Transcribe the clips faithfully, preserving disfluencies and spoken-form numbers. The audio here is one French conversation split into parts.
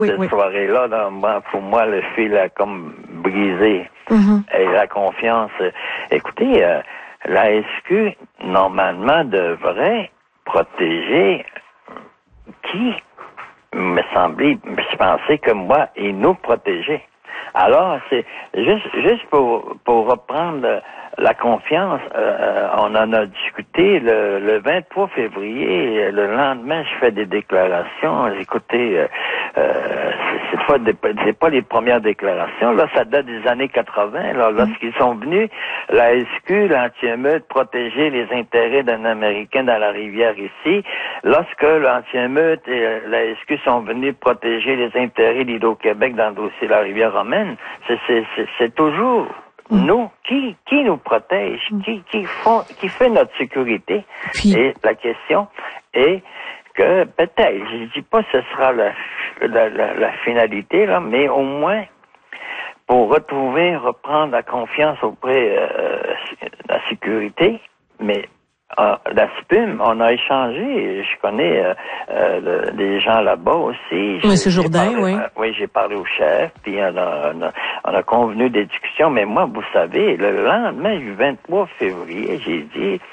oui, cette oui. soirée-là, là, moi, pour moi, le fil a comme brisé. Mm-hmm. Et la confiance. Euh, écoutez, euh, la S Q, normalement, devrait protéger qui, me semblait, je pensais que moi, et nous protéger. Alors, c'est juste juste pour pour reprendre la confiance, euh, on en a discuté le, le vingt-trois février, le lendemain, je fais des déclarations. Écoutez, euh, euh, c'est, c'est, pas des, c'est pas les premières déclarations, là, ça date des années quatre-vingts, là, lorsqu'ils sont venus, la S Q, l'anti-émeute, protéger les intérêts d'un Américain dans la rivière ici. Lorsque l'anti-émeute et la S Q sont venus protéger les intérêts d'Hydro-Québec dans le dossier de la rivière romaine, c'est, c'est, c'est, c'est toujours nous, qui qui nous protège, qui qui font, qui fait notre sécurité. Puis, et la question est que peut-être, je dis pas que ce sera la, la, la, la finalité, là, mais au moins pour retrouver, reprendre la confiance auprès euh, de la sécurité, mais euh, la S P U M, on a échangé, je connais euh, euh, des gens là-bas aussi. Monsieur Jourdain, parlé, oui. Euh, oui, j'ai parlé au chef, puis on a, on a, on a convenu des discussions, mais moi, vous savez, le lendemain du vingt-trois février, j'ai dit,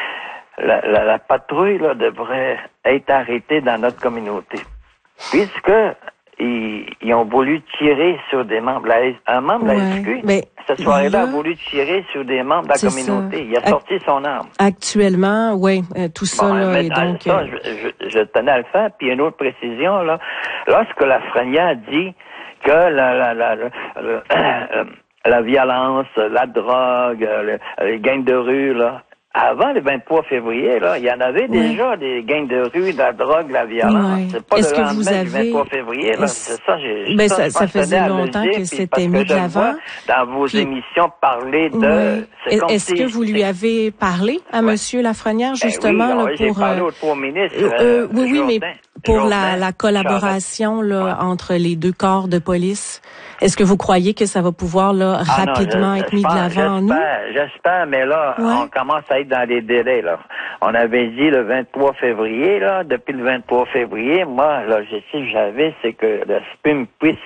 la, la, la patrouille là, devrait être arrêtée dans notre communauté, puisque ils, ils ont voulu tirer sur des membres. La, un membre de la S Q, mais cette soirée-là, là, a voulu tirer sur des membres de la c'est communauté. ça. Il a sorti son arme. Actuellement, oui, euh, tout ça, Bon, là, mais et dans donc... ça, euh, je, je, je tenais à le faire. Puis une autre précision, là, lorsque la Lafrenière dit que la, la, la, la, la, la violence, la drogue, le, les gangs de rue, là, avant le vingt-trois février, là, il y en avait Ouais. déjà des gangs de rue, de la drogue, de la violence. Ouais. C'est pas Est-ce le que lendemain vous du avez... vingt-trois février, là. Est-ce- C'est ça, j'ai, Ben, ça, ça, je ça pense que je faisait tenais à le longtemps dire, que puis c'était parce mis que de je le l'avant. vois dans vos Puis- émissions parler de... Ouais. C'est comme Est-ce si- que vous lui c'est- avez parlé à Ouais. Monsieur Lafrenière, Ben justement, oui, là, oui, j'ai pour... parlé euh, aux trois ministres. euh, euh, oui, oui, mais Jourdain, pour Jourdain, la, la collaboration là, Ouais. entre les deux corps de police, est-ce que vous croyez que ça va pouvoir là, Ah non, rapidement je- être mis de j'espère, l'avant en nous? J'espère, j'espère, mais là, Ouais. on commence à être dans les délais, là. On avait dit le vingt-trois février, là. Depuis le vingt-trois février, moi, l'objectif que j'avais, c'est que le S P U M puisse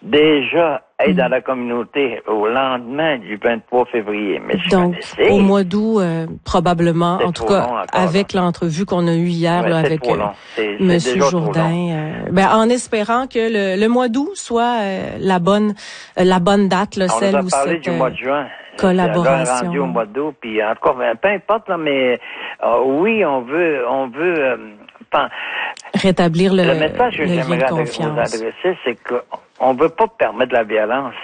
déjà être Mm. dans la communauté au lendemain du vingt-trois février. Mais je Donc, connaissais. au mois d'août, euh, probablement, C'est en tout trop cas, long encore, avec l'entrevue qu'on a eue hier Ouais, là, c'est avec trop euh, long. C'est- c'est Monsieur déjà trop Jourdain, long. euh, ben, en espérant que le, le mois d'août soit euh, la bonne euh, la bonne date, là, On celle nous a où parlé cette du euh, mois de juin. collaboration. C'est rendu au mois d'août, puis en tout cas, ben, peu importe, là, mais euh, oui, on veut, on veut. Euh, pen- rétablir le, le message que le lien j'aimerais de adre- vous confiance. adresser, c'est qu'on ne veut pas permettre la violence,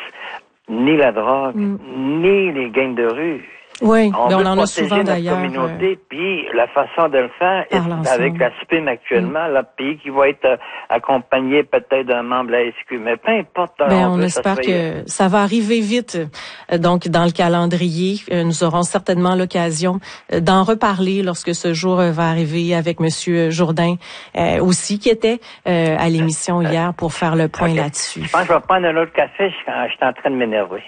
ni la drogue, Mm. ni les gangs de rue. Oui, On ben, veut on en a protéger souvent notre d'ailleurs. communauté, puis la façon de le faire est Parle avec ensemble. la S P U M actuellement, le pays qui va être euh, accompagné peut-être d'un membre de la S Q. Mais peu importe, euh, ben, on, on veut espère ça soit- que ça va arriver vite. Euh, Donc, dans le calendrier, euh, nous aurons certainement l'occasion euh, d'en reparler lorsque ce jour euh, va arriver avec Monsieur Jourdain euh, aussi, qui était euh, à l'émission hier pour faire le point Ok. là-dessus. Je pense que je vais prendre un autre café, je, je suis en train de m'énerver.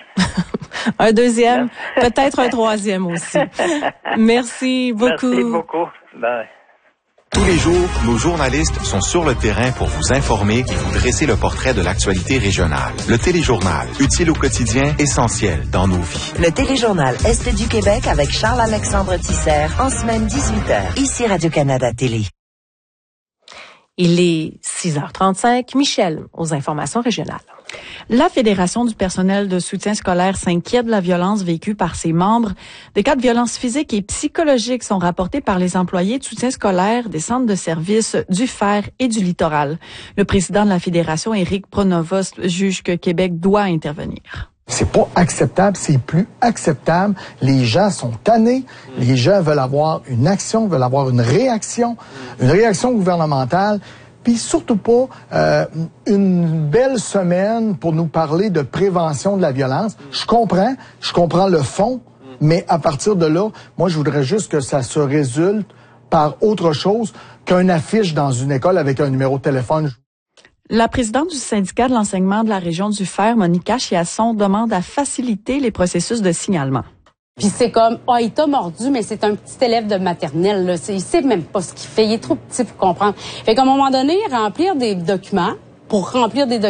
Un deuxième, peut-être un troisième aussi. Merci beaucoup. Merci beaucoup. Bye. Tous les jours, nos journalistes sont sur le terrain pour vous informer et vous dresser le portrait de l'actualité régionale. Le téléjournal, utile au quotidien, essentiel dans nos vies. Le téléjournal Est du Québec avec Charles-Alexandre Tisser en semaine dix-huit heures. Ici Radio-Canada Télé. Il est six heures trente-cinq. Michel, aux informations régionales. La Fédération du personnel de soutien scolaire s'inquiète de la violence vécue par ses membres. Des cas de violence physique et psychologique sont rapportés par les employés de soutien scolaire des centres de services du Fer et du Littoral. Le président de la Fédération, Éric Pronovost, juge que Québec doit intervenir. C'est pas acceptable, c'est plus acceptable. Les gens sont tannés, les gens veulent avoir une action, veulent avoir une réaction, une réaction gouvernementale. Puis surtout pas euh, une belle semaine pour nous parler de prévention de la violence. Je comprends, je comprends le fond, mais à partir de là, moi je voudrais juste que ça se résulte par autre chose qu'une affiche dans une école avec un numéro de téléphone. La présidente du syndicat de l'enseignement de la région du Fer, Monica Chiasson, demande à faciliter les processus de signalement. Puis c'est comme, ah, oh, il t'a mordu, mais c'est un petit élève de maternelle, là. C'est, il sait même pas ce qu'il fait. Il est trop petit pour comprendre. Fait qu'à un moment donné, remplir des documents pour remplir des documents.